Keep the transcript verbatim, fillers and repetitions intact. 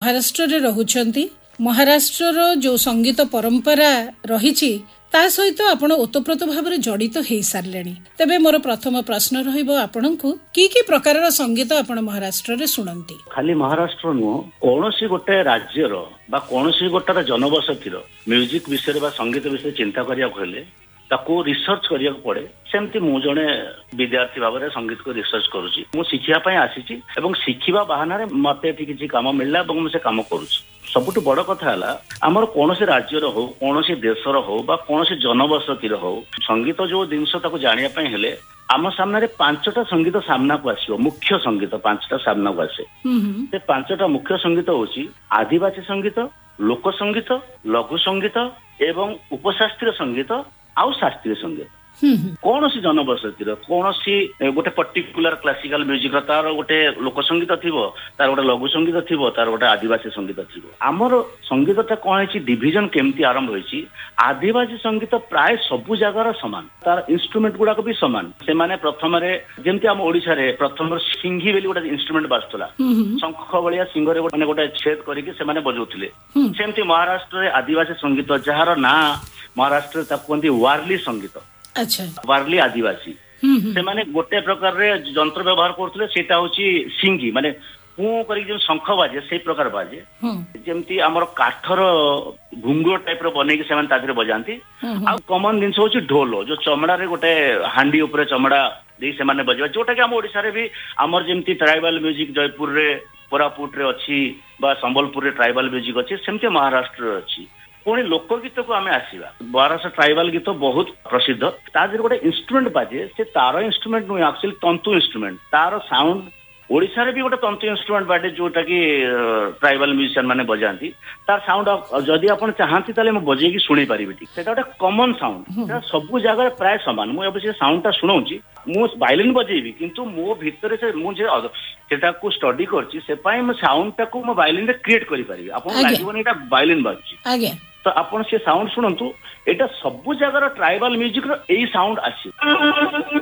ମହାରାଷ୍ଟ୍ରରେ ରହୁଛନ୍ତି, ମହାରାଷ୍ଟ୍ରର ଯୋଉ ସଙ୍ଗୀତ ପରମ୍ପରା ରହିଛି ତା ସହିତ ଆପଣ ଓତପ୍ରୋତ ଭାବରେ ଜଡ଼ିତ ହେଇସାରିଲେଣି। ତେବେ ମୋର ପ୍ରଥମ ପ୍ରଶ୍ନ ରହିବ ଆପଣଙ୍କୁ, କି କି ପ୍ରକାରର ସଙ୍ଗୀତ ଆପଣ ମହାରାଷ୍ଟ୍ରରେ ଶୁଣନ୍ତି? ଖାଲି ମହାରାଷ୍ଟ୍ର ନୁହଁ, କୌଣସି ଗୋଟେ ରାଜ୍ୟର ବା କୌଣସି ଗୋଟେ ଜନବସତିର ମ୍ୟୁଜିକ ବିଷୟରେ ବା ସଙ୍ଗୀତ ବିଷୟରେ ଚିନ୍ତା କରିବାକୁ ହେଲେ ତାକୁ ରିସର୍ଚ୍ଚ କରିବାକୁ ପଡେ। ସେମିତି ମୁଁ ଜଣେ ବିଦ୍ୟାର୍ଥୀ ଭାବରେ ସଙ୍ଗୀତକୁ ରିସର୍ଚ୍ଚ କରୁଛି। ମୁଁ ଶିଖିବା ପାଇଁ ଆସିଛି ଏବଂ ଶିଖିବା ବାହାନାରେ ମତେ ଏଠି କିଛି କାମ ମିଳିଲା ଏବଂ ମୁଁ ସେ କାମ କରୁଛି। ସବୁଠୁ ବଡ କଥା ହେଲା, ଆମର କୌଣସି ରାଜ୍ୟର ହଉ, କୌଣସି ଦେଶର ହଉ ବା କୌଣସି ଜନବସତିର ହଉ, ସଙ୍ଗୀତ ଯୋଉ ଜିନିଷ ତାକୁ ଜାଣିବା ପାଇଁ ହେଲେ ଆମ ସାମ୍ନାରେ ପାଞ୍ଚଟା ସଙ୍ଗୀତ ସାମ୍ନାକୁ ଆସିବ। ମୁଖ୍ୟ ସଙ୍ଗୀତ ପାଞ୍ଚଟା ସାମ୍ନାକୁ ଆସେ। ସେ ପାଞ୍ଚଟା ମୁଖ୍ୟ ସଙ୍ଗୀତ ହଉଛି ଆଦିବାସୀ ସଙ୍ଗୀତ, ଲୋକ ସଙ୍ଗୀତ, ଲଘୁ ସଙ୍ଗୀତ ଏବଂ ଉପଶାସ୍ତ୍ରୀୟ ସଙ୍ଗୀତ ଆଉ ଶାସ୍ତ୍ରୀୟ ସଙ୍ଗୀତ। କୌଣସି ଜନବସତିର କୌଣସି ଗୋଟେ ପର୍ଟିକୁଲାର କ୍ଲାସିକାଲ ମ୍ୟୁଜିକର ତାର ଗୋଟେ ଲୋକ ସଙ୍ଗୀତ ଥିବ, ତାର ଗୋଟେ ଲଘୁ ସଙ୍ଗୀତ ଥିବ, ତାର ଗୋଟେ ଆଦିବାସୀ ସଙ୍ଗୀତ ଥିବ। ଆମର ସଙ୍ଗୀତଟା କଣ ହେଇଛି, ଡିଭିଜନ କେମିତି ଆରମ୍ଭ ହେଇଛି, ଆଦିବାସୀ ସଙ୍ଗୀତ ପ୍ରାୟ ସବୁ ଜାଗାର ସମାନ, ତାର ଇନଷ୍ଟ୍ରୁମେଣ୍ଟ ଗୁଡାକ ବି ସମାନ। ସେମାନେ ପ୍ରଥମରେ ଯେମିତି ଆମ ଓଡିଶାରେ ପ୍ରଥମରେ ସିଂଘି ବୋଲି ଗୋଟେ ଇନଷ୍ଟ୍ରୁମେଣ୍ଟ ବାଜୁଥିଲା, ଶଙ୍ଖ ଭଳିଆ ସିଂହରେ ମାନେ ଗୋଟେ ଛେଦ କରିକି ସେମାନେ ବଜାଉଥିଲେ। ସେମିତି ମହାରାଷ୍ଟ୍ରରେ ଆଦିବାସୀ ସଙ୍ଗୀତ, ଯାହାର ନାଁ ମହାରାଷ୍ଟ୍ରରେ ତାକୁ କୁହନ୍ତି ୱାର୍ଲି ସଙ୍ଗୀତ, ୱାର୍ଲି ଆଦିବାସୀ। ସେମାନେ ଗୋଟେ ପ୍ରକାରରେ ଯନ୍ତ୍ର ବ୍ୟବହାର କରୁଥିଲେ, ସେଇଟା ହଉଛି ସିଙ୍ଗି, ମାନେ ପୁଁ କରିକି ଯୋଉ ଶଙ୍ଖ ବାଜେ ସେଇ ପ୍ରକାର ବାଜେ। ଯେମିତି ଆମର କାଠର ଘୁଙ୍ଗୁର ଟାଇପ ର ବନେଇକି ସେମାନେ ତା ଦେହରେ ବଜାନ୍ତି। ଆଉ କମନ ଜିନିଷ ହଉଛି ଢୋଲ, ଯୋଉ ଚମଡାରେ ଗୋଟେ ହାଣ୍ଡି ଉପରେ ଚମଡା ଦେଇ ସେମାନେ ବଜେଇବା, ଯୋଉଟା କି ଆମ ଓଡିଶାରେ ବି ଆମର ଯେମିତି ଟ୍ରାଇବାଲ ମ୍ୟୁଜିକ ଜୟପୁରରେ, କୋରାପୁଟରେ ଅଛି ବା ସମ୍ବଲପୁରରେ ଟ୍ରାଇବାଲ ମ୍ୟୁଜିକ ଅଛି, ସେମିତି ମହାରାଷ୍ଟ୍ରରେ ଅଛି। ପୁଣି ଲୋକଗୀତକୁ ଆମେ ଆସିବା, ମହାରାଷ୍ଟ୍ର ଟ୍ରାଇବାଲ ଗୀତ ବହୁତ ପ୍ରସିଦ୍ଧ। ତା ଦେହରେ ଗୋଟେ ଇନଷ୍ଟ୍ରୁମେଣ୍ଟ ବାଜେ, ସେ ତାର ଇନଷ୍ଟ୍ରୁମେଣ୍ଟ ନୁହେଁ, ଆକ୍ଚୁଆଲି ତନ୍ତୁ ଇନଷ୍ଟ୍ରୁମେଣ୍ଟ। ତାର ସାଉଣ୍ଡ ଓଡିଶାରେ ବି ଗୋଟେ ତନ୍ତୁ ଇନଷ୍ଟ୍ରୁମେଣ୍ଟ ବାଜେ, ଯୋଉଟା କି ଟ୍ରାଇବାଲ ମ୍ୟୁଜିସିଆନ ମାନେ ବଜାନ୍ତି। ତାର ସାଉଣ୍ଡ ଯଦି ଆପଣ ଚାହାନ୍ତି ତାହେଲେ ମୁଁ ବଜେଇକି ଶୁଣେଇ ପାରିବି। ଠିକ, ସେଟା ଗୋଟେ କମନ ସାଉଣ୍ଡ, ସେଟା ସବୁ ଜାଗାରେ ପ୍ରାୟ ସମାନ। ମୁଁ ଏବେ ସେ ସାଉଣ୍ଡ ଟା ଶୁଣଉଛି, ମୁଁ ଭାୟୋଲିନ ବଜେଇବି କିନ୍ତୁ ମୋ ଭିତରେ ସେ ମୁଁ ଯେ ସେଟାକୁ ଷ୍ଟଡି କରିଛି, ସେ ପାଇଁ ମୁଁ ସାଉଣ୍ଡ ଟାକୁ ମୋ ଭାୟୋଲିନରେ କ୍ରିଏଟ କରିପାରିବି। ଆପଣଙ୍କୁ ଲାଗିବନି ଏଇଟା ଭାୟୋଲିନ ବାଜୁଛି। ତ ଆପଣ ସେ ସାଉଣ୍ଡ ଶୁଣନ୍ତୁ, ଏଇଟା ସବୁ ଜାଗାର ଟ୍ରାଇବାଲ ମ୍ୟୁଜିକ ର ଏଇ ସାଉଣ୍ଡ ଆସିବ।